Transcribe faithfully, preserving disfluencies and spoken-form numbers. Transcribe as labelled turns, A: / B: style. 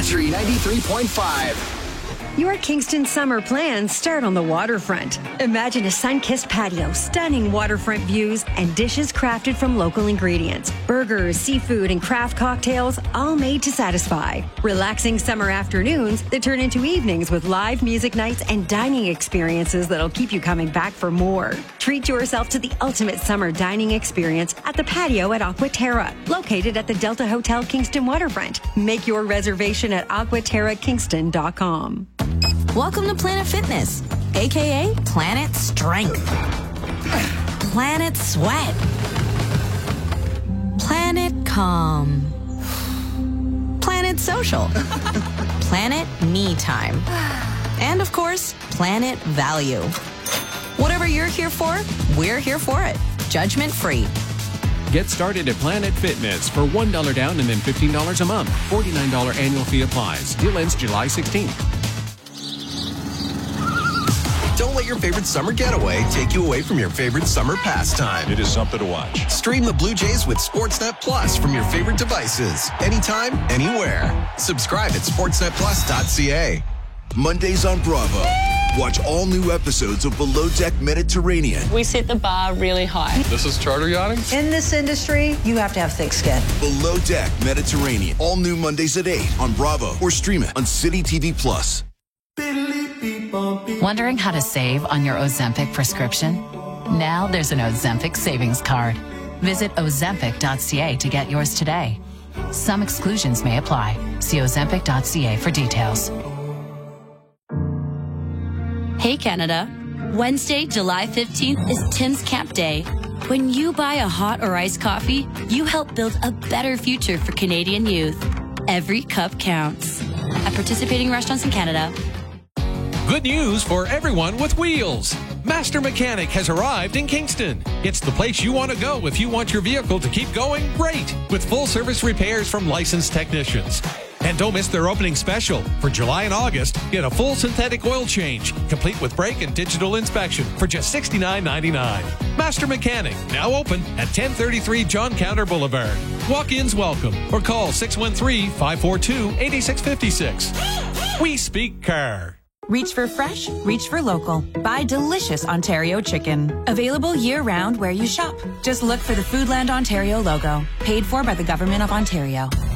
A: Country ninety-three point five.
B: Your Kingston summer plans start on the waterfront. Imagine a sun-kissed patio, stunning waterfront views, and dishes crafted from local ingredients. Burgers, seafood, and craft cocktails, all made to satisfy. Relaxing summer afternoons that turn into evenings with live music nights and dining experiences that'll keep you coming back for more. Treat yourself to the ultimate summer dining experience at the patio at Aquaterra, located at the Delta Hotel Kingston Waterfront. Make your reservation at aquaterra kingston dot com.
C: Welcome to Planet Fitness, aka Planet Strength, Planet Sweat, Planet Calm, Planet Social, Planet Me Time, and of course, Planet Value. Whatever you're here for, we're here for it. Judgment free.
D: Get started at Planet Fitness for one dollar down and then fifteen dollars a month. forty-nine dollars annual fee applies. Deal ends July sixteenth.
E: Don't let your favorite summer getaway take you away from your favorite summer pastime.
F: It is something to watch.
E: Stream the Blue Jays with Sportsnet Plus from your favorite devices. Anytime, anywhere. Subscribe at sportsnet plus dot c a.
G: Mondays on Bravo. Watch all new episodes of Below Deck Mediterranean.
H: We set the bar really high.
F: This is charter yachting?
I: In this industry, you have to have thick skin.
G: Below Deck Mediterranean. All new Mondays at eight on Bravo or stream it on City T V Plus.
J: Wondering how to save on your Ozempic prescription? Now there's an Ozempic savings card. Visit ozempic dot c a to get yours today. Some exclusions may apply. See ozempic dot c a for details.
K: Hey Canada, Wednesday, July fifteenth is Tim's Camp Day. When you buy a hot or iced coffee, you help build a better future for Canadian youth. Every cup counts. At participating restaurants in Canada.
L: Good news for everyone with wheels. Master Mechanic has arrived in Kingston. It's the place you want to go if you want your vehicle to keep going great, with full service repairs from licensed technicians. And don't miss their opening special. For July and August, get a full synthetic oil change, complete with brake and digital inspection for just sixty-nine ninety-nine. Master Mechanic, now open at ten thirty-three John Counter Boulevard. Walk-ins welcome, or call six one three, five four two, eight six five six. We speak car.
M: Reach for fresh, reach for local. Buy delicious Ontario chicken. Available year-round where you shop. Just look for the Foodland Ontario logo. Paid for by the Government of Ontario.